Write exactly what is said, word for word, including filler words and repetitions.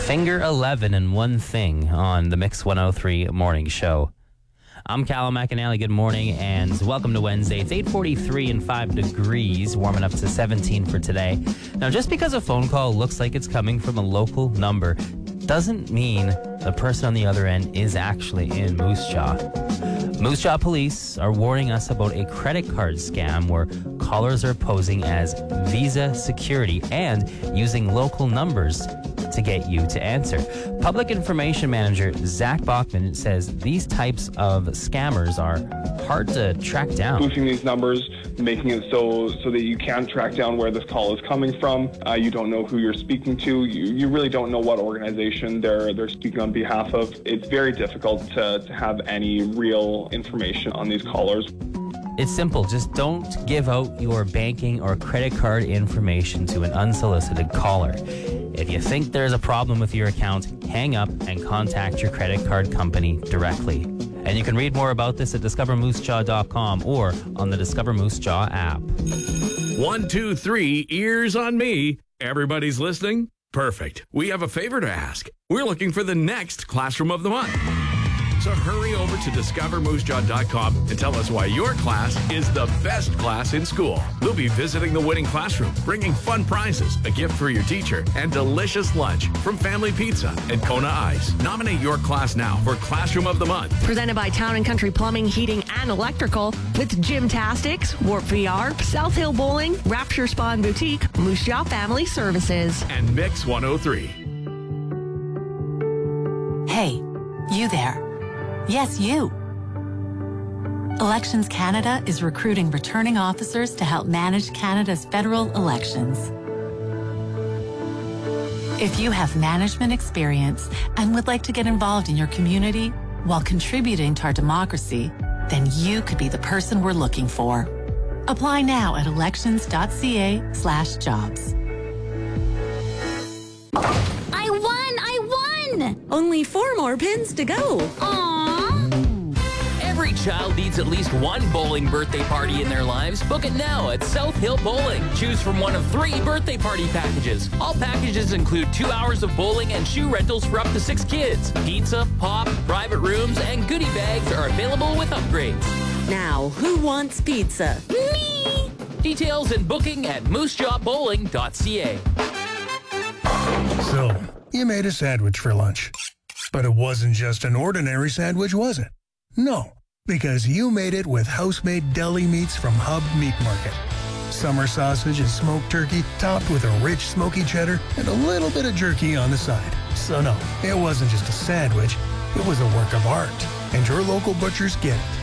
Finger eleven and one thing on the Mix one oh three Morning Show. I'm Callum McAnally. Good morning and welcome to Wednesday. It's eight forty-three and five degrees, warming up to seventeen for today. Now, just because a phone call looks like it's coming from a local number doesn't mean the person on the other end is actually in Moose Jaw. Moose Jaw police are warning us about a credit card scam where callers are posing as Visa security and using local numbers to get you to answer. Public Information Manager Zach Bachman says these types of scammers are hard to track down. Spoofing these numbers, making it so so that you can't track down where this call is coming from. Uh, you don't know who you're speaking to. You, you really don't know what organization they're they're speaking on behalf of. It's very difficult to, to have any real information on these callers. It's simple. Just don't give out your banking or credit card information to an unsolicited caller. If you think there's a problem with your account, hang up and contact your credit card company directly. And you can read more about this at discover moose jaw dot com or on the Discover Moose Jaw app. One, two, three, ears on me. Everybody's listening? Perfect. We have a favor to ask. We're looking for the next Classroom of the Month. So hurry over to discover moose jaw dot com and tell us why your class is the best class in school. We'll be visiting the winning classroom, bringing fun prizes, a gift for your teacher, and delicious lunch from Family Pizza and Kona Ice. Nominate your class now for Classroom of the Month. Presented by Town and Country Plumbing, Heating, and Electrical with Gymtastics, Warp V R, South Hill Bowling, Rapture Spa and Boutique, Moose Jaw Family Services. And Mix one oh three. Hey, you there. Yes, you. Elections Canada is recruiting returning officers to help manage Canada's federal elections. If you have management experience and would like to get involved in your community while contributing to our democracy, then you could be the person we're looking for. Apply now at elections.ca slash jobs. I won! I won! Only four more pins to go. Aww! Every child needs at least one bowling birthday party in their lives. Book it now at South Hill Bowling. Choose from one of three birthday party packages. All packages include two hours of bowling and shoe rentals for up to six kids. Pizza, pop, private rooms, and goodie bags are available with upgrades. Now, who wants pizza? Me! Details and booking at moose jaw bowling dot c a. So, you made a sandwich for lunch. But it wasn't just an ordinary sandwich, was it? No, because you made it with house-made deli meats from Hub Meat Market. Summer sausage and smoked turkey topped with a rich smoky cheddar and a little bit of jerky on the side. So no, it wasn't just a sandwich, it was a work of art. And your local butchers get it.